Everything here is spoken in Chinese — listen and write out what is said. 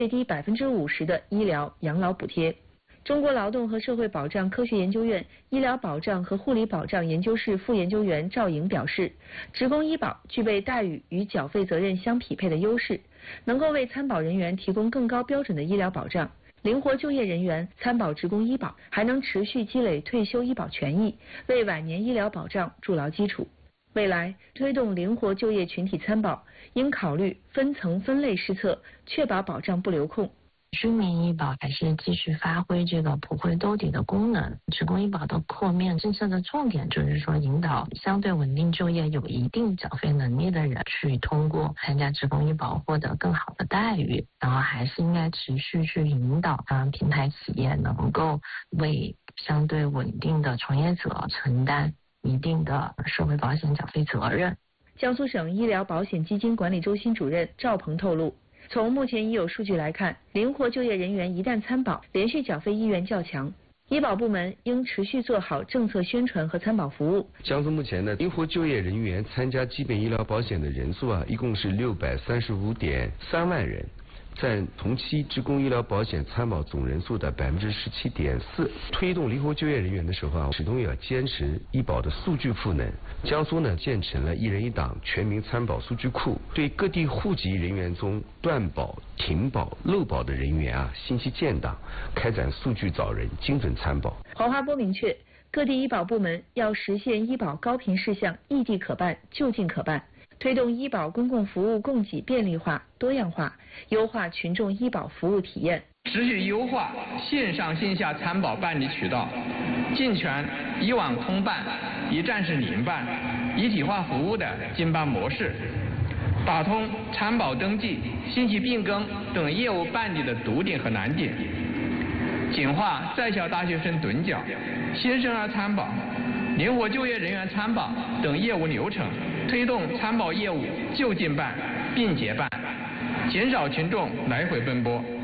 最低50%的医疗养老补贴。中国劳动和社会保障科学研究院医疗保障和护理保障研究室副研究员赵颖表示，职工医保具备待遇与缴费责任相匹配的优势，能够为参保人员提供更高标准的医疗保障。灵活就业人员参保职工医保，还能持续积累退休医保权益，为晚年医疗保障筑牢基础。未来推动灵活就业群体参保，应考虑分层分类施策，确保保障不流空。 居民医保还是继续发挥这个普惠兜底的功能。职工医保的扩面政策的重点就是说，引导相对稳定就业、有一定缴费能力的人去通过参加职工医保获得更好的待遇，然后还是应该持续去引导平台企业能够为相对稳定的从业者承担一定的社会保险缴费责任。 江苏省医疗保险基金管理中心主任赵鹏透露，从目前已有数据来看，灵活就业人员一旦参保，连续缴费意愿较强。医保部门应持续做好政策宣传和参保服务。 江苏目前呢，灵活就业人员参加基本医疗保险的人数一共是635.3万人，占同期职工医疗保险参保总人数的17.4%。推动灵活就业人员的时候始终要坚持医保的数据赋能。江苏呢，建成了1人1档全民参保数据库，对各地户籍人员中断保、停保、漏保的人员信息建档，开展数据找人、精准参保。 黄华波明确，各地医保部门要实现医保高频事项异地可办、就近可办，推动医保公共服务供给便利化、多样化，优化群众医保服务体验。 持续优化线上线下参保办理渠道，健全以网通办、一站式零办、一体化服务的经办模式，打通参保登记、信息变更等业务办理的堵点和难点，简化在校大学生趸缴、新生儿参保、灵活就业人员参保等业务流程，推动参保业务就近办、便捷办，减少群众来回奔波。